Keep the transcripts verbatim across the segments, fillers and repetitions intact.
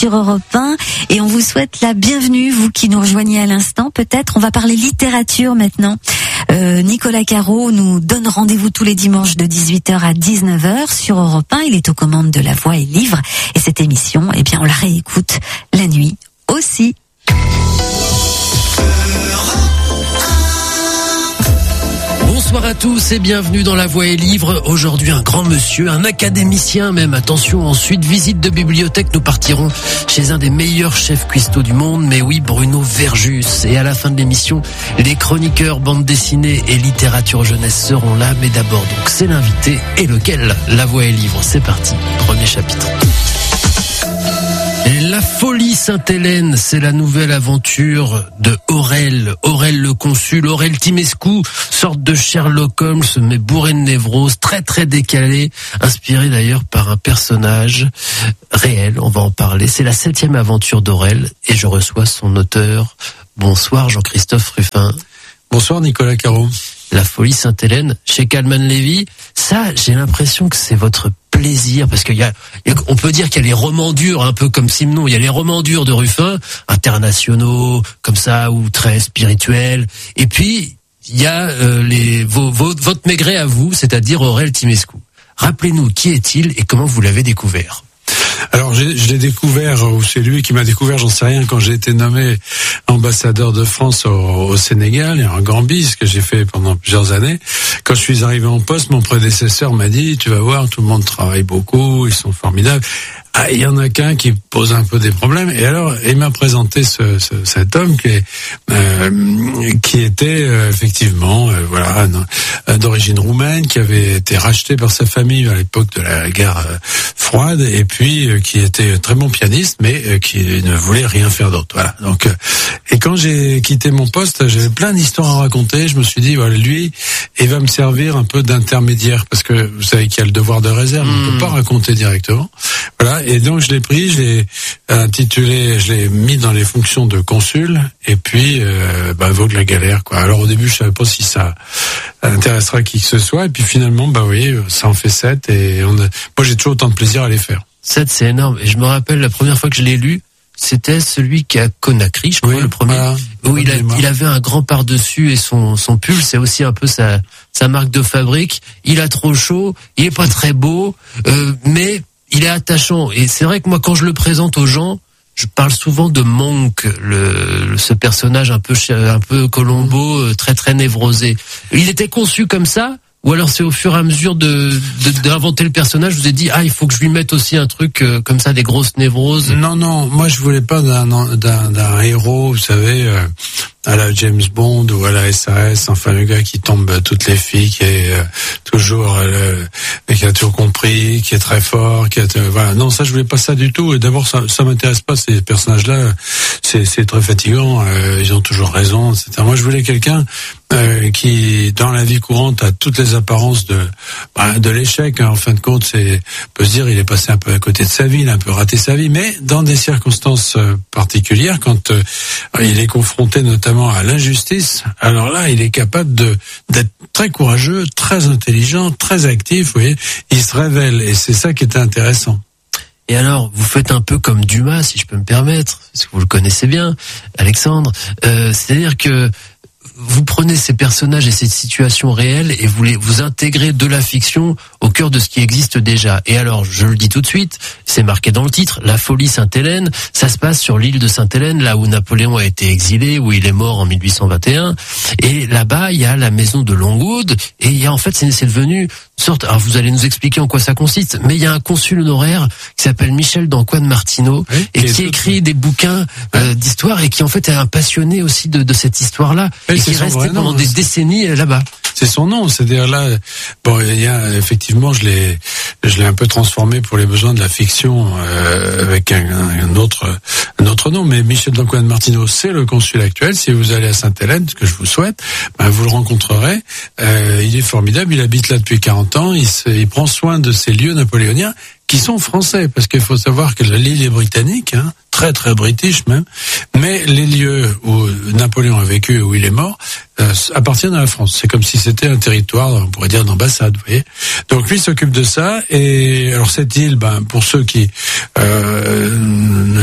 sur Europe un et on vous souhaite la bienvenue, vous qui nous rejoignez à l'instant. Peut-être on va parler littérature maintenant. Euh, Nicolas Caro nous donne rendez-vous tous les dimanches de dix-huit heures à dix-neuf heures sur Europe un. Il est aux commandes de La Voix et Livre et cette émission, eh bien, on la réécoute la nuit aussi. Bonsoir à tous et bienvenue dans La Voix et Livre. Aujourd'hui, un grand monsieur, un académicien même. Attention, ensuite, visite de bibliothèque. Nous partirons chez un des meilleurs chefs cuistots du monde. Mais oui, Bruno Verjus. Et à la fin de l'émission, les chroniqueurs bande dessinée et littérature jeunesse seront là. Mais d'abord, donc, c'est l'invité. Et lequel? La Voix et Livre. C'est parti. Premier chapitre. La folie Sainte-Hélène, c'est la nouvelle aventure de Aurel. Aurel le consul, Aurel Timescu, sorte de Sherlock Holmes, mais bourré de névrose, très très décalé, inspiré d'ailleurs par un personnage réel, on va en parler. C'est la septième aventure d'Aurel et je reçois son auteur. Bonsoir Jean-Christophe Ruffin. Bonsoir Nicolas Caro. La folie Sainte-Hélène, chez Calman Levy, ça j'ai l'impression que c'est votre plaisir, parce qu'il y a, on peut dire qu'il y a les romans durs, un peu comme Simon, il y a les romans durs de Ruffin, internationaux, comme ça, ou très spirituels, et puis il y a euh, les, vos, vos, votre maigret à vous, c'est-à-dire Aurel Timescu. Rappelez-nous, qui est-il et comment vous l'avez découvert? Alors, j'ai, je l'ai découvert, ou c'est lui qui m'a découvert, j'en sais rien, quand j'ai été nommé ambassadeur de France au, au Sénégal, et en Gambie, ce que j'ai fait pendant plusieurs années. Quand je suis arrivé en poste, mon prédécesseur m'a dit, tu vas voir, tout le monde travaille beaucoup, ils sont formidables. Ah, il y en a qu'un qui pose un peu des problèmes. Et alors, il m'a présenté ce, ce, cet homme qui, est, euh, qui était euh, effectivement, euh, voilà, euh, d'origine roumaine, qui avait été racheté par sa famille à l'époque de la guerre euh, froide, et puis euh, qui était très bon pianiste, mais euh, qui ne voulait rien faire d'autre. Voilà. Donc, euh, et quand j'ai quitté mon poste, j'avais plein d'histoires à raconter. Je me suis dit, voilà, lui, il va me servir un peu d'intermédiaire, parce que vous savez qu'il y a le devoir de réserve, mmh. on ne peut pas raconter directement. Voilà. Et donc je l'ai pris, je l'ai intitulé, je l'ai mis dans les fonctions de consul, et puis euh, bah vaut de la galère quoi. Alors au début je savais pas si ça intéressera qui que ce soit, et puis finalement bah oui, ça en fait sept, et on a... moi j'ai toujours autant de plaisir à les faire. Sept, c'est énorme. Et je me rappelle la première fois que je l'ai lu, c'était celui qui a Conakry, je crois, oui, le premier, voilà, où il, a, il avait un grand par-dessus et son, son pull, c'est aussi un peu sa, sa marque de fabrique. Il a trop chaud, il est pas très beau, euh, mais il est attachant. Et c'est vrai que moi, quand je le présente aux gens, je parle souvent de Monk, le, ce personnage un peu, un peu Colombo, très très névrosé. Il était conçu comme ça, ou alors c'est au fur et à mesure de, de d'inventer le personnage, je vous ai dit, ah, il faut que je lui mette aussi un truc euh, comme ça, des grosses névroses. Non, non, moi je voulais pas d'un, d'un, d'un héros, vous savez, euh, à la James Bond ou à la S A S, enfin le gars qui tombe à toutes les filles, qui est euh, toujours, euh, qui a toujours compris, qui est très fort, qui a, euh, voilà. Non, ça je voulais pas ça du tout. Et d'abord, ça, ça m'intéresse pas, ces personnages-là. C'est, c'est très fatigant. Euh, ils ont toujours raison, et cetera. Moi, je voulais quelqu'un euh, qui, dans la vie courante, a toutes les apparences de, bah, de l'échec. Hein. En fin de compte, c'est, on peut se dire, il est passé un peu à côté de sa vie, il a un peu raté sa vie, mais dans des circonstances euh, particulières, quand euh, il est confronté notamment à l'injustice, alors là, il est capable de d'être très courageux, très intelligent, très actif, vous voyez, il se révèle, et c'est ça qui était intéressant. Et alors, vous faites un peu comme Dumas, si je peux me permettre, parce que vous le connaissez bien, Alexandre, euh, c'est-à-dire que vous prenez ces personnages et ces situations réelles et vous les vous intégrez de la fiction au cœur de ce qui existe déjà. Et alors, je le dis tout de suite, c'est marqué dans le titre, La folie Sainte-Hélène, ça se passe sur l'île de Sainte-Hélène, là où Napoléon a été exilé, où il est mort en mille huit cent vingt et un. Et là-bas, il y a la maison de Longwood, et il y a en fait, c'est, c'est devenu une sorte, alors vous allez nous expliquer en quoi ça consiste, mais il y a un consul honoraire qui s'appelle Michel d'Antoine Martineau, oui, et qui écrit des bouquins euh, d'histoire, et qui en fait est un passionné aussi de, de cette histoire-là, oui, et qui est resté pendant des décennies là-bas. C'est son nom, c'est-à-dire là, bon, il y a effectivement, je l'ai, je l'ai un peu transformé pour les besoins de la fiction euh, avec un, un autre, un autre nom. Mais Michel d'Antoine Martineau, c'est le consul actuel. Si vous allez à Sainte-Hélène, ce que je vous souhaite, ben vous le rencontrerez. Euh, il est formidable. Il habite là depuis quarante ans. Il, se, il prend soin de ces lieux napoléoniens qui sont français, parce qu'il faut savoir que l'île est britannique, hein, très très british même, mais les lieux où Napoléon a vécu et où il est mort euh, appartiennent à la France. C'est comme si c'était un territoire, on pourrait dire, d'ambassade, vous voyez. Donc lui s'occupe de ça, et alors cette île, ben pour ceux qui euh,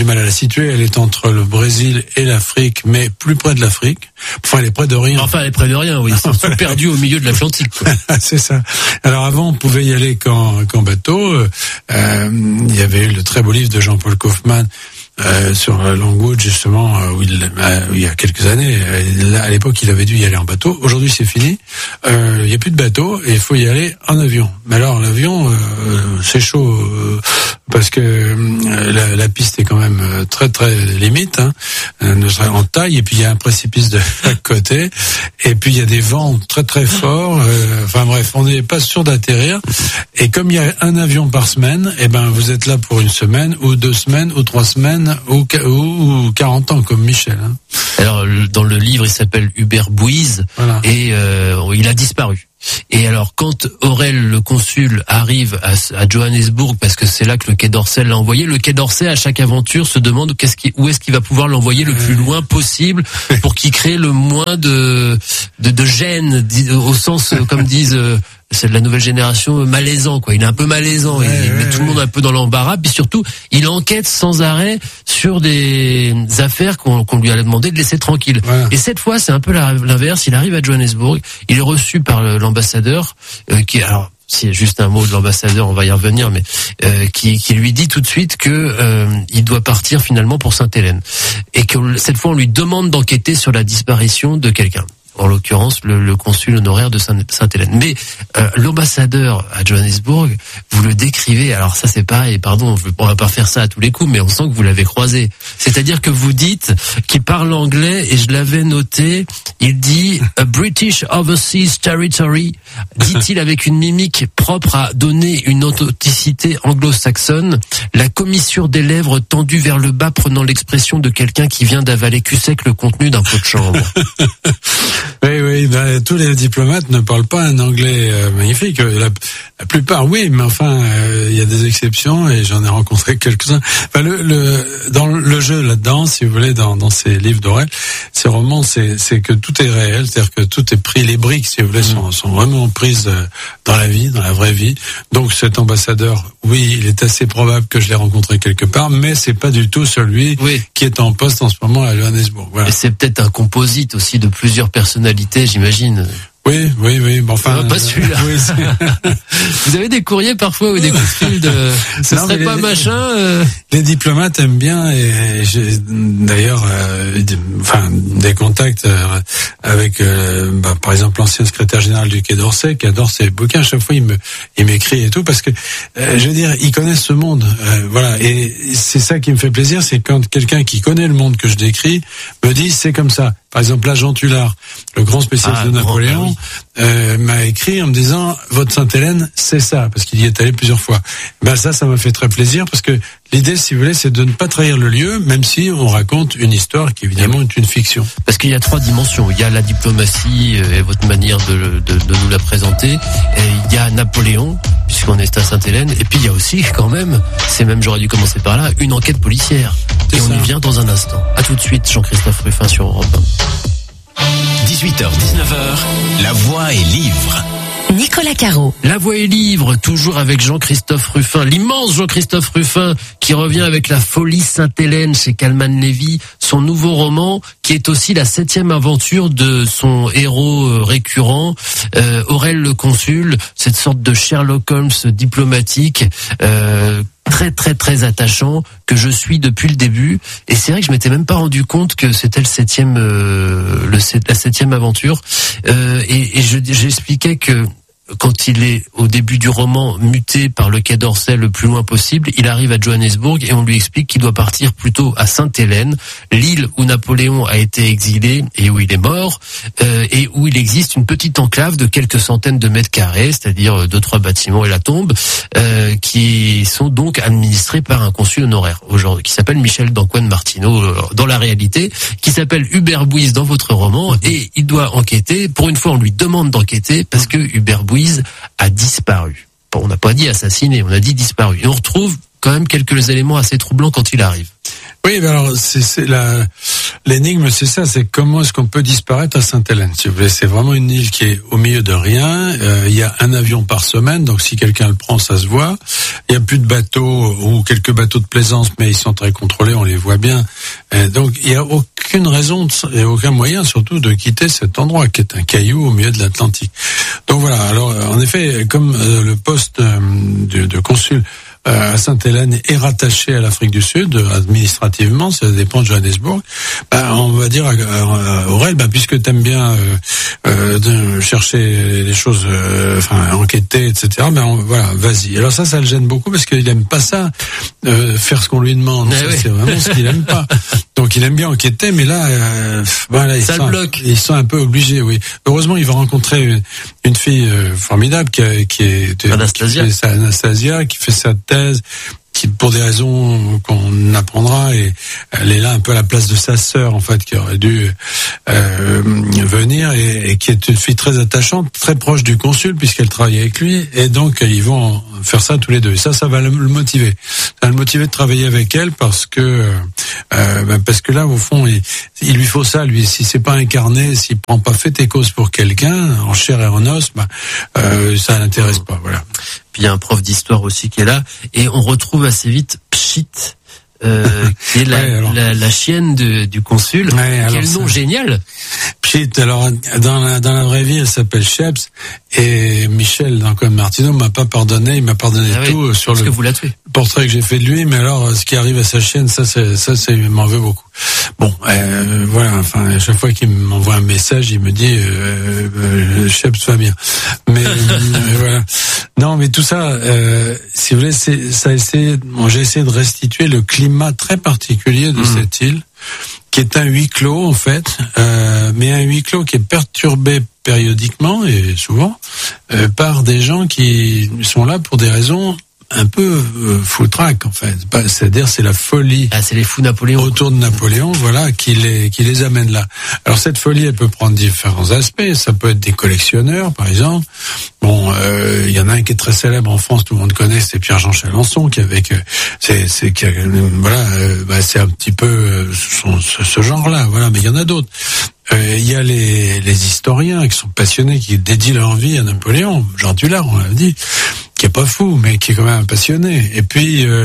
du mal à la situer. Elle est entre le Brésil et l'Afrique, mais plus près de l'Afrique. Enfin, elle est près de rien. Enfin, elle est près de rien, oui. Ils sont perdus au milieu de l'Atlantique, quoi. C'est ça. Alors avant, on pouvait y aller qu'en, qu'en bateau. Euh, il y avait eu le très beau livre de Jean-Paul Kaufmann, Euh, sur Longwood, justement, euh, où il, euh, il y a quelques années. Euh, à l'époque, il avait dû y aller en bateau. Aujourd'hui, c'est fini. Euh, il n'y a plus de bateau et il faut y aller en avion. Mais alors, l'avion, euh, c'est chaud euh, parce que euh, la, la piste est quand même très très limite, hein, euh, en taille. Et puis il y a un précipice de chaque côté. Et puis il y a des vents très très forts. Euh, enfin bref, on n'est pas sûr d'atterrir. Et comme il y a un avion par semaine, eh ben vous êtes là pour une semaine ou deux semaines ou trois semaines. Ou, ou quarante ans comme Michel. Hein. Alors dans le livre, il s'appelle Hubert Bouise, voilà. Et euh, il a disparu. Et alors quand Aurel, le consul, arrive à, à Johannesburg, parce que c'est là que le Quai d'Orsay l'a envoyé, le Quai d'Orsay à chaque aventure se demande qu'est-ce qui, où est-ce qu'il va pouvoir l'envoyer le plus loin possible pour qu'il crée le moins de de, de gêne, au sens comme disent c'est de la nouvelle génération, malaisant, quoi. Il est un peu malaisant, ouais, il ouais, met tout ouais. le monde un peu dans l'embarras, puis surtout, il enquête sans arrêt sur des affaires qu'on, qu'on lui a demandé de laisser tranquille. Ouais. Et cette fois, c'est un peu l'inverse. Il arrive à Johannesburg, il est reçu par l'ambassadeur, euh, qui, alors, c'est juste un mot de l'ambassadeur, on va y revenir, mais euh, qui, qui lui dit tout de suite que euh, il doit partir finalement pour Sainte-Hélène, et que cette fois, on lui demande d'enquêter sur la disparition de quelqu'un. En l'occurrence, le, le consul honoraire de Sainte-Hélène. Mais euh, l'ambassadeur à Johannesburg, vous le décrivez, alors ça c'est pareil, pardon, on va pas faire ça à tous les coups, mais on sent que vous l'avez croisé. C'est-à-dire que vous dites qu'il parle anglais, et je l'avais noté, il dit « A British Overseas Territory », dit-il avec une mimique propre à donner une authenticité anglo-saxonne, la commissure des lèvres tendue vers le bas prenant l'expression de quelqu'un qui vient d'avaler cul sec le contenu d'un pot de chambre. Oui, oui, ben, tous les diplomates ne parlent pas un anglais euh, magnifique. La, la plupart, oui, mais enfin, il euh, y a des exceptions et j'en ai rencontré quelques-uns. Enfin, le, le, dans le jeu là-dedans, si vous voulez, dans, dans ces livres d'Aurel, ces romans, c'est, c'est que tout est réel, c'est-à-dire que tout est pris, les briques, si vous voulez, sont, sont vraiment prises dans la vie, dans la vraie vie. Donc cet ambassadeur, oui, il est assez probable que je l'ai rencontré quelque part, mais c'est pas du tout celui oui. qui est en poste en ce moment à Johannesburg. Voilà. Et c'est peut-être un composite aussi de plusieurs personnalités, j'imagine. Oui, oui, oui. Bon, enfin, non, pas celui-là. Oui, vous avez des courriers parfois ou des coups de fil de. Ce non, serait pas les, machin. Euh... Les diplomates aiment bien et j'ai d'ailleurs, euh, des, enfin, des contacts euh, avec, euh, bah, par exemple, l'ancien secrétaire général du Quai d'Orsay qui adore ces bouquins. À chaque fois, il me, il m'écrit et tout parce que, euh, je veux dire, ils connaissent ce monde. Euh, voilà. Et c'est ça qui me fait plaisir, c'est quand quelqu'un qui connaît le monde que je décris me dit c'est comme ça. Par exemple, l'agent Tullard, le grand spécialiste ah, de Napoléon, oui. euh, m'a écrit en me disant « Votre Sainte-Hélène, c'est ça », parce qu'il y est allé plusieurs fois. Ben ça, ça m'a fait très plaisir, parce que l'idée, si vous voulez, c'est de ne pas trahir le lieu, même si on raconte une histoire qui, évidemment, est une fiction. Parce qu'il y a trois dimensions. Il y a la diplomatie et votre manière de, de, de nous la présenter. Et il y a Napoléon, puisqu'on est à Sainte-Hélène. Et puis, il y a aussi, quand même, c'est même, j'aurais dû commencer par là, une enquête policière. C'est et ça. On y vient dans un instant. À tout de suite, Jean-Christophe Ruffin sur Europe un. dix-huit heures dix-neuf heures, La Voix est livre. Nicolas Caro. La Voix est livre, toujours avec Jean-Christophe Ruffin, l'immense Jean-Christophe Ruffin, qui revient avec La Folie Sainte-Hélène chez Calman Levy, son nouveau roman, qui est aussi la septième aventure de son héros récurrent, euh, Aurel le Consul, cette sorte de Sherlock Holmes diplomatique, euh, très très très attachant que je suis depuis le début, et c'est vrai que je m'étais même pas rendu compte que c'était le septième euh, le la septième aventure euh, et, et je j'expliquais que quand il est au début du roman muté par le Quai d'Orsay le plus loin possible, il arrive à Johannesburg et on lui explique qu'il doit partir plutôt à Sainte-Hélène, l'île où Napoléon a été exilé et où il est mort, euh, et où il existe une petite enclave de quelques centaines de mètres carrés, c'est-à-dire deux trois bâtiments et la tombe, euh, qui sont donc administrés par un consul honoraire aujourd'hui, qui s'appelle Michel d'Antoine Martineau euh, dans la réalité, qui s'appelle Hubert Bouise dans votre roman, et il doit enquêter. Pour une fois, on lui demande d'enquêter parce que Hubert Bouise a disparu. Bon, on n'a pas dit assassiné, on a dit disparu. Et on retrouve quand même quelques éléments assez troublants quand il arrive. Oui, ben alors c'est, c'est la l'énigme, c'est ça, c'est comment est-ce qu'on peut disparaître à Sainte-Hélène, si vous voulez. C'est vraiment une île qui est au milieu de rien. Euh, il y a un avion par semaine, donc si quelqu'un le prend, ça se voit. Il y a plus de bateaux, ou quelques bateaux de plaisance, mais ils sont très contrôlés, on les voit bien. Et donc, il y a aucune raison de, et aucun moyen, surtout, de quitter cet endroit, qui est un caillou au milieu de l'Atlantique. Donc voilà, alors, en effet, comme euh, le poste euh, de, de consul à Sainte-Hélène est rattaché à l'Afrique du Sud administrativement, ça dépend de Johannesburg. Ben, on va dire à, à Aurel, ben, puisque t'aimes bien euh, euh, de chercher les choses, euh, enfin enquêter, et cetera. Ben on, voilà, vas-y. Alors ça, ça le gêne beaucoup parce qu'il aime pas ça, euh, faire ce qu'on lui demande. Ça, oui. C'est vraiment ce qu'il aime pas. Donc il aime bien enquêter, mais là, euh, ben, là ils ça sont, le bloque. Ils sont un peu obligés, oui. Heureusement, il va rencontrer une, une fille euh, formidable qui, a, qui est Anastasia, qui fait, Anastasia, qui fait sa thèse, qui pour des raisons qu'on apprendra, et elle est là un peu à la place de sa sœur en fait, qui aurait dû euh, venir, et, et qui est une fille très attachante, très proche du consul puisqu'elle travaille avec lui, et donc ils vont faire ça tous les deux. Et ça, ça va le, le motiver. Ça va le motiver de travailler avec elle parce que euh, ben parce que là au fond il, il lui faut ça, lui. Si c'est pas incarné, s'il prend pas fait et cause pour quelqu'un en chair et en os, ben euh, ça l'intéresse pas. Voilà. Puis il y a un prof d'histoire aussi qui est là, et on retrouve assez vite Pchit, euh, qui est la, ouais, alors, la, la chienne de, du consul. Ouais, Quel nom ça, génial. Pchit, alors dans la, dans la vraie vie, elle s'appelle Sheps, et Michel, dans Code Martino, m'a pas pardonné, il m'a pardonné ah tout oui, sur le que vous l'avez tué. portrait que j'ai fait de lui, mais alors ce qui arrive à sa chienne, ça, c'est, ça, c'est, il m'en veut beaucoup. Bon, euh, voilà, enfin, à chaque fois qu'il m'envoie un message, il me dit euh, euh, Sheps va bien. Mais euh, voilà. Non, mais tout ça, euh, si vous voulez, c'est, ça essaie, bon, j'ai essayé de restituer le climat très particulier de mmh. cette île, qui est un huis clos en fait, euh, mais un huis clos qui est perturbé périodiquement et souvent euh, par des gens qui sont là pour des raisons un peu euh, foutraque en fait. C'est-à-dire c'est la folie. Ah, c'est les fous Napoléon. Autour de Napoléon, voilà, qui les qui les amène là. Alors cette folie, elle peut prendre différents aspects. Ça peut être des collectionneurs, par exemple. Bon, il euh, y en a un qui est très célèbre en France, tout le monde connaît, c'est Pierre-Jean Chalençon, qui avec euh, c'est c'est qui a, euh, voilà, euh, bah, c'est un petit peu euh, ce, ce genre-là, voilà. Mais il y en a d'autres. Il euh, y a les, les historiens qui sont passionnés, qui dédient leur vie à Napoléon. Jean Tullard, on l'a dit, qui est pas fou, mais qui est quand même passionné. Et puis, euh,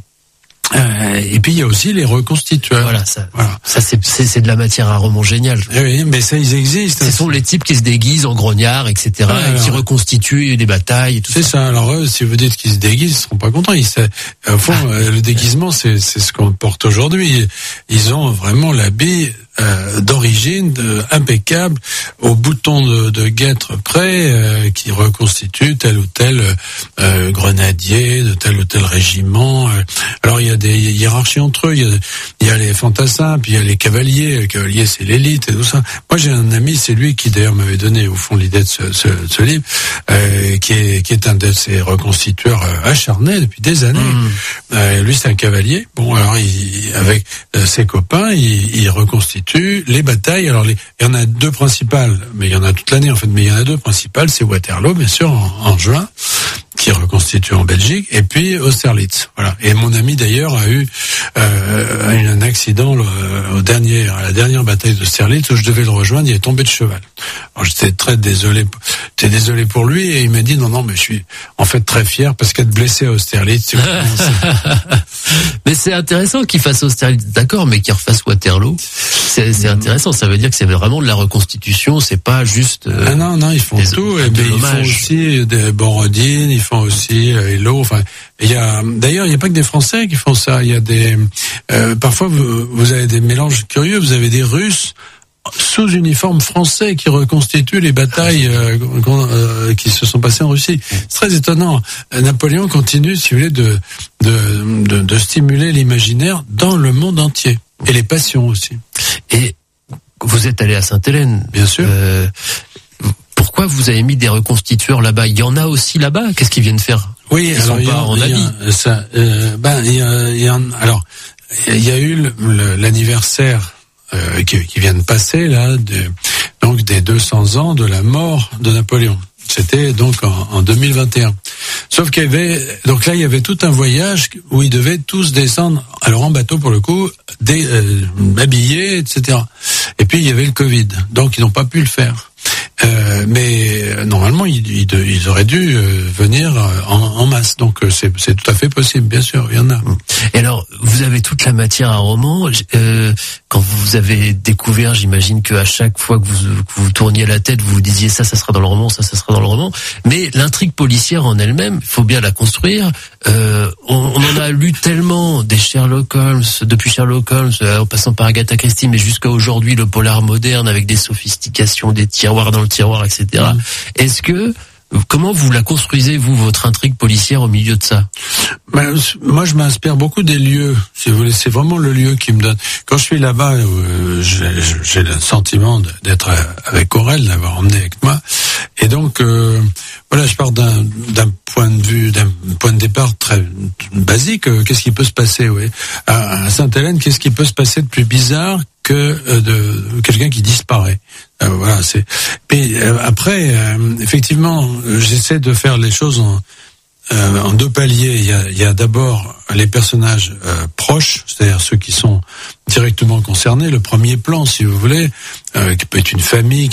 euh, et puis il y a aussi les reconstitueurs. Voilà, ça, voilà. ça c'est, c'est, c'est de la matière à roman génial. Oui, mais ça, ils existent. Ce sont les types qui se déguisent en grognards, et cetera, ah, et qui reconstituent des batailles et tout c'est ça. C'est ça. Alors eux, si vous dites qu'ils se déguisent, ils seront pas contents. Ils, au fond, ah. le déguisement, c'est, c'est ce qu'on porte aujourd'hui. Ils ont vraiment l'habit Euh, d'origine de, impeccable, au bouton de, de guêtre près, euh, qui reconstitue tel ou tel euh, grenadier de tel ou tel régiment. Alors il y a des hiérarchies entre eux, il y a, il y a les fantassins, puis il y a les cavaliers. Les cavaliers, c'est l'élite et tout ça. Moi j'ai un ami, c'est lui qui d'ailleurs m'avait donné au fond l'idée de ce, ce, ce livre, euh, qui est qui est un de ces reconstitueurs euh, acharnés depuis des années. Mmh. Euh, lui c'est un cavalier. Bon alors il, avec euh, ses copains, il, il reconstitue les batailles. Alors les, il y en a deux principales, mais il y en a toute l'année en fait, mais il y en a deux principales, c'est Waterloo bien sûr en, en juin, qui reconstitue en Belgique, et puis Austerlitz. Voilà. Et mon ami d'ailleurs a eu euh, un accident le, au dernier, à la dernière bataille d'Austerlitz où je devais le rejoindre, il est tombé de cheval. Alors j'étais très désolé, j'étais désolé pour lui, et il m'a dit non non mais je suis en fait très fier parce qu'être blessé à Austerlitz. Tu vois, mais c'est intéressant qu'il fasse Austerlitz, d'accord, mais qu'il refasse Waterloo. C'est, c'est intéressant, ça veut dire que c'est vraiment de la reconstitution, c'est pas juste. Euh, ah non non, ils font des, tout, et ben, ils font aussi des Borodine, ils font aussi euh, Hello. Enfin, il y a d'ailleurs il y a pas que des Français qui font ça. Il y a des euh, parfois vous, vous avez des mélanges curieux. Vous avez des Russes sous uniforme français qui reconstituent les batailles euh, euh, qui se sont passées en Russie. C'est très étonnant. Napoléon continue, si vous voulez, de de de, de stimuler l'imaginaire dans le monde entier, et les passions aussi. Et vous êtes allé à Sainte-Hélène, bien sûr. Euh, pourquoi vous avez mis des reconstitueurs là-bas? Il y en a aussi là-bas. Qu'est-ce qu'ils viennent faire? Oui, Ils alors sont pas en habit. Ça, euh, ben il y a, il y a alors il y a eu le, le, l'anniversaire euh, qui, qui vient de passer là, de, donc des deux cents ans de la mort de Napoléon. C'était donc en, en deux mille vingt et un. Sauf qu'il y avait, donc là, il y avait tout un voyage où ils devaient tous descendre, alors en bateau pour le coup, dé, euh, habillés, et cetera. Et puis il y avait le Covid, donc ils n'ont pas pu le faire. Euh, mais euh, normalement, ils, ils, ils auraient dû euh, venir en, en masse. Donc euh, c'est, c'est tout à fait possible, bien sûr, il y en a. Et alors, vous avez toute la matière à roman. Euh, quand vous avez découvert, j'imagine qu'à chaque fois que vous, que vous tourniez la tête, vous vous disiez ça, ça sera dans le roman, ça, ça sera dans le roman. Mais l'intrigue policière en elle-même, il faut bien la construire. Euh, on, on en a lu tellement, des Sherlock Holmes, depuis Sherlock Holmes, euh, en passant par Agatha Christie, mais jusqu'à aujourd'hui, le polar moderne avec des sophistications, des tiroirs dans le tiroir, et cetera. Mmh. Est-ce que Comment vous la construisez, vous, votre intrigue policière au milieu de ça? Ben, moi, je m'inspire beaucoup des lieux. Si vous voulez, c'est vraiment le lieu qui me donne. Quand je suis là-bas, euh, j'ai, j'ai le sentiment d'être avec Aurel, d'avoir emmené avec moi. Et donc, euh, voilà, je pars d'un, d'un point de vue, d'un point de départ très basique. Qu'est-ce qui peut se passer, oui. À Sainte-Hélène, qu'est-ce qui peut se passer de plus bizarre que euh, de quelqu'un qui disparaît. Euh, voilà, c'est. Puis euh, après, euh, effectivement, j'essaie de faire les choses en, euh, en deux paliers. Il y a, il y a d'abord les personnages euh, proches, c'est-à-dire ceux qui sont directement concernés. Le premier plan, si vous voulez, euh, qui peut être une famille.